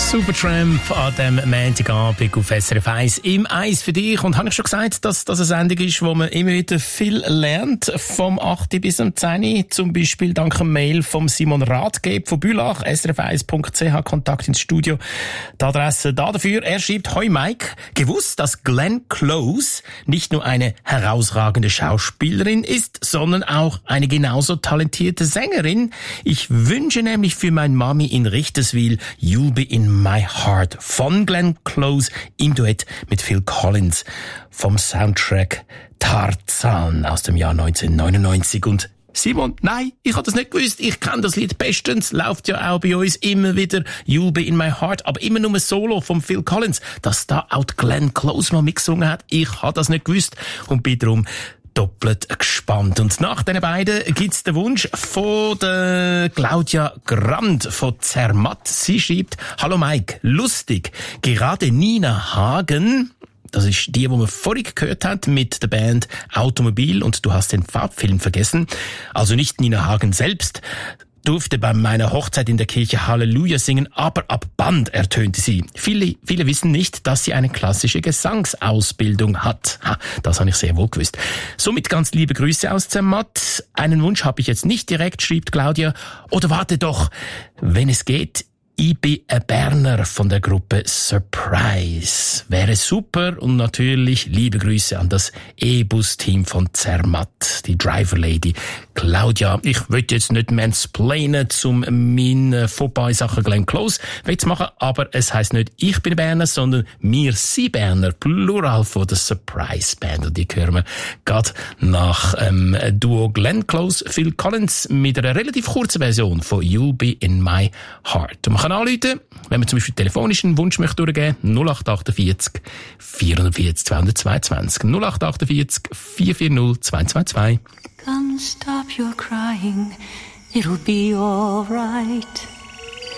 Supertramp an dem Montagabend auf SRF 1 im Eis für dich. Und habe ich schon gesagt, dass das eine Sendung ist, wo man immer wieder viel lernt, vom 8. bis zum 10. Zum Beispiel dank einem Mail vom Simon Rathgeb von Bülach, srf1.ch, Kontakt ins Studio. Die Adresse da dafür. Er schreibt: Hoi Mike, gewusst, dass Glenn Close nicht nur eine herausragende Schauspielerin ist, sondern auch eine genauso talentierte Sängerin. Ich wünsche nämlich für mein Mami in Richterswil You'll Be in My Heart von Glenn Close im Duett mit Phil Collins vom Soundtrack Tarzan aus dem Jahr 1999. Und Simon, nein, ich habe das nicht gewusst. Ich kenne das Lied bestens, läuft ja auch bei uns immer wieder, You'll Be in My Heart, aber immer nur ein Solo von Phil Collins. Dass da auch Glenn Close mal mitgesungen hat, ich habe das nicht gewusst und bin darum doppelt gespannt. Und nach den beiden gibt's den Wunsch von der Claudia Grand von Zermatt. Sie schreibt: Hallo Mike, lustig. Gerade Nina Hagen, das ist die man vorhin gehört hat mit der Band Automobil, und du hast den Farbfilm vergessen. Also nicht Nina Hagen selbst durfte bei meiner Hochzeit in der Kirche Halleluja singen, aber ab Band ertönte sie. Viele wissen nicht, dass sie eine klassische Gesangsausbildung hat. Das habe ich sehr wohl gewusst. Somit ganz liebe Grüße aus Zermatt. Einen Wunsch habe ich jetzt nicht direkt, schreibt Claudia. Oder warte doch, wenn es geht, ich bin ein Berner von der Gruppe Surprise. Wäre super, und natürlich liebe Grüße an das E-Bus-Team von Zermatt, die Driver Lady Claudia. Ich will jetzt nicht mansplainen zum mein Fauxpas in Sachen Glenn Close machen, aber es heisst nicht, ich bin Berner, sondern wir sind Berner, Plural von der Surprise Band. Und die hören wir gerade nach Duo Glenn Close, Phil Collins mit einer relativ kurzen Version von You'll Be in My Heart. Und man kann anrufen, wenn man zum Beispiel telefonisch einen Wunsch möchte durchgeben, 0848 440 222, 0848 440 222. Come stop your crying, it'll be all right.